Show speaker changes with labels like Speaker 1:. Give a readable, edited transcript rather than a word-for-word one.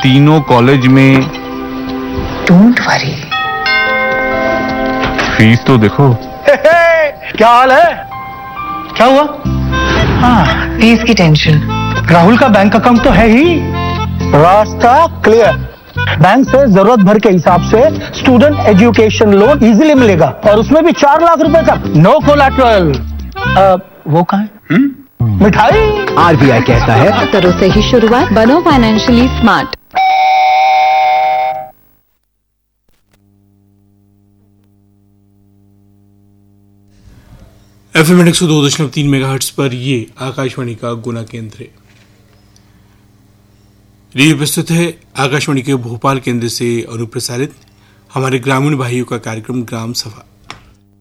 Speaker 1: तीनों कॉलेज में।
Speaker 2: Don't worry.
Speaker 1: Fees तो देखो।
Speaker 3: क्या हाल है? क्या हुआ?
Speaker 2: हाँ, फीस की टेंशन।
Speaker 3: राहुल का बैंक अकाउंट तो है ही। रास्ता क्लियर। बैंक से जरूरत भर के हिसाब से स्टूडेंट एजुकेशन लोन इजीली मिलेगा और उसमें भी 4 लाख रुपए तक, नो कोलैटरल। वो कहाँ है? मिठाई।
Speaker 4: आरबीआई कहता है
Speaker 5: करो सही शुरुआत, बनो फाइनेंशियली स्मार्ट।
Speaker 6: FM 102.3 मेगाहर्ट्ज पर ये आकाशवाणी का गुना केंद्र है। ये प्रस्तुत है आकाशवाणी के भोपाल केंद्र से अनुप्रसारित हमारे ग्रामीण भाइयों का कार्यक्रम ग्राम सभा।